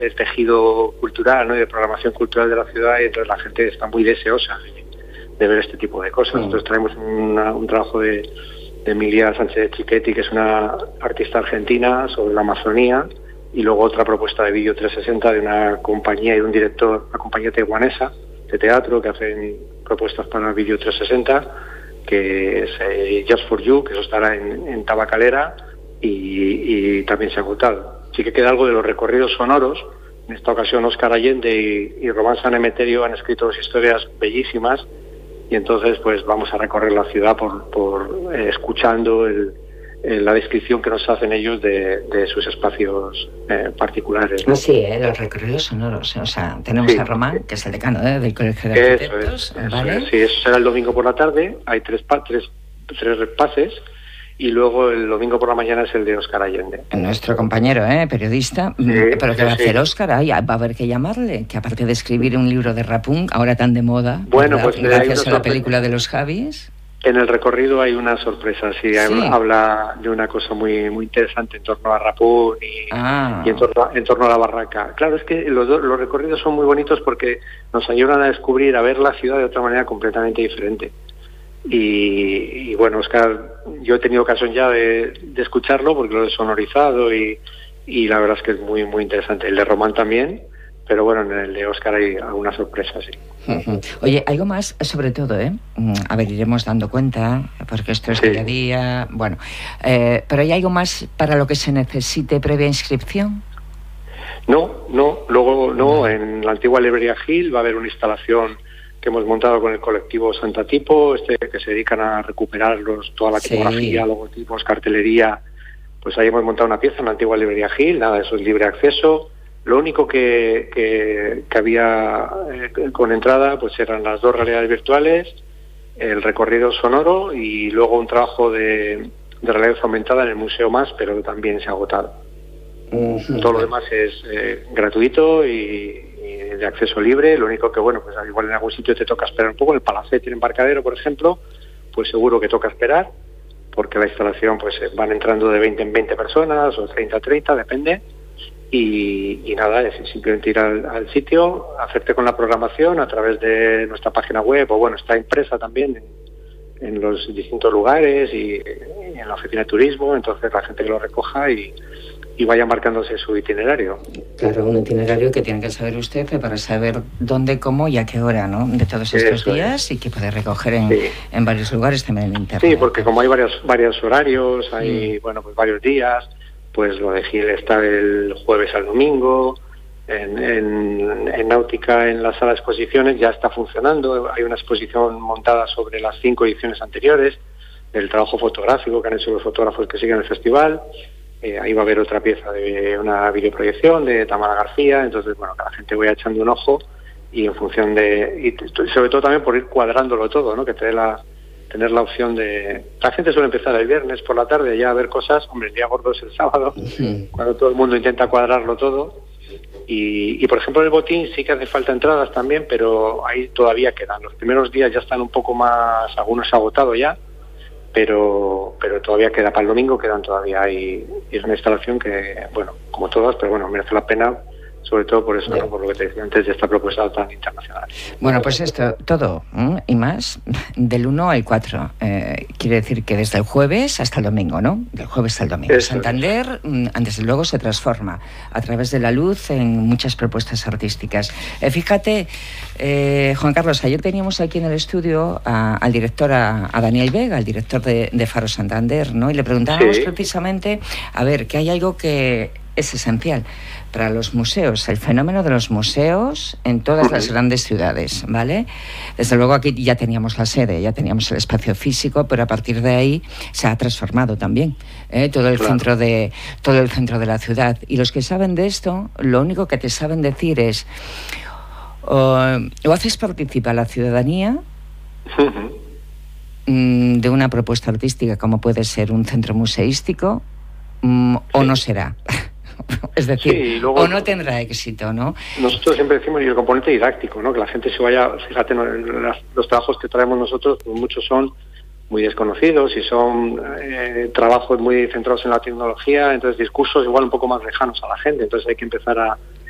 del tejido cultural, ¿no? Y de programación cultural de la ciudad, y entonces la gente está muy deseosa de ver este tipo de cosas. Entonces traemos un trabajo de Emilia Sánchez Chiquetti, que es una artista argentina, sobre la Amazonía, y luego otra propuesta de vídeo 360 de una compañía y de un director, una compañía taiwanesa de teatro que hacen propuestas para el vídeo 360, que es Just for You, que eso estará en Tabacalera, y también se ha agotado. Sí que queda algo de los recorridos sonoros. En esta ocasión Óscar Allende y Román San Emeterio han escrito dos historias bellísimas, y entonces pues vamos a recorrer la ciudad por escuchando la descripción que nos hacen ellos de sus espacios particulares, ¿no? Sí, los recorridos sonoros. O sea, tenemos a Román, que es el decano del Colegio de Arquitectos. ¿Vale? Sí, eso será el domingo por la tarde. Hay tres pases. Y luego el domingo por la mañana es el de Óscar Allende. Nuestro compañero, periodista. Sí, ¿pero qué va a hacer Óscar? Va a haber que llamarle, que aparte de escribir un libro de Rapung, ahora tan de moda, bueno, pues gracias a la película de los Javis. En el recorrido hay una sorpresa, sí. Habla de una cosa muy muy interesante en torno a Rapún y en torno a la barraca. Claro, es que los recorridos son muy bonitos porque nos ayudan a descubrir, a ver la ciudad de otra manera completamente diferente. Y bueno, Óscar, yo he tenido ocasión ya de escucharlo porque lo he sonorizado y la verdad es que es muy muy interesante. El de Román también, pero bueno, en el de Óscar hay alguna sorpresa, sí. Oye, algo más, sobre todo, a ver, iremos dando cuenta, porque esto es día a día, bueno, pero ¿hay algo más para lo que se necesite previa inscripción? No, luego no, en la antigua librería Gil va a haber una instalación que hemos montado con el colectivo Santa Tipo, que se dedican a recuperar toda la tipografía, logotipos, cartelería. Pues ahí hemos montado una pieza en la antigua librería Gil, nada, eso es libre acceso. Lo único que había con entrada pues eran las 2 realidades virtuales, el recorrido sonoro y luego un trabajo de realidad aumentada en el Museo Más, pero también se ha agotado. Todo lo demás es gratuito y de acceso libre. Lo único que, bueno, pues igual en algún sitio te toca esperar un poco. El Palacete, el Embarcadero, por ejemplo, pues seguro que toca esperar, porque la instalación pues van entrando de 20 en 20 personas o 30 a 30, depende. Y nada, es simplemente ir al sitio, hacerte con la programación a través de nuestra página web, o bueno, está impresa también en los distintos lugares y en la oficina de turismo, entonces la gente que lo recoja y vaya marcándose su itinerario. Claro, un itinerario que tiene que saber usted para saber dónde, cómo y a qué hora, ¿no? De todos estos días y que puede recoger en varios lugares también en internet. Sí, porque como hay varios horarios, hay bueno pues varios días, pues lo de Gil está del jueves al domingo. En Náutica, en la sala de exposiciones, ya está funcionando. Hay una exposición montada sobre las 5 ediciones anteriores, del trabajo fotográfico que han hecho los fotógrafos que siguen el festival. Ahí va a haber otra pieza de una videoproyección de Tamara García. Entonces, bueno, que la gente vaya echando un ojo y en función y sobre todo también por ir cuadrándolo todo, ¿no? Que tener la opción de... La gente suele empezar el viernes por la tarde ya a ver cosas. Hombre, el día gordo es el sábado, cuando todo el mundo intenta cuadrarlo todo. Y por ejemplo, en el botín sí que hace falta entradas también, pero ahí todavía quedan. Los primeros días ya están un poco más, algunos agotados ya, pero todavía queda. Para el domingo quedan todavía ahí. Y es una instalación que, bueno, como todas, pero bueno, merece la pena, sobre todo por eso, ¿no? Por lo que te decía antes de esta propuesta tan internacional. Bueno, pues esto, todo y más, del 1 al 4. Quiere decir que desde el jueves hasta el domingo, ¿no? Del jueves hasta el domingo. Eso Santander, desde luego, se transforma a través de la luz en muchas propuestas artísticas. Fíjate, Juan Carlos, ayer teníamos aquí en el estudio al director, a Daniel Vega, al director de Faro Santander, ¿no? Y le preguntábamos precisamente, a ver, que hay algo que es esencial para los museos, el fenómeno de los museos en todas las grandes ciudades, ¿vale? Desde luego aquí ya teníamos la sede, ya teníamos el espacio físico, pero a partir de ahí se ha transformado también todo el centro de la ciudad. Y los que saben de esto, lo único que te saben decir es o haces participar a la ciudadanía de una propuesta artística como puede ser un centro museístico o no será. Es decir, luego, o no tendrá éxito, ¿no? Nosotros siempre decimos, y el componente didáctico, ¿no? Que la gente se vaya, fíjate, los trabajos que traemos nosotros, pues muchos son muy desconocidos y son trabajos muy centrados en la tecnología, entonces discursos igual un poco más lejanos a la gente, entonces hay que empezar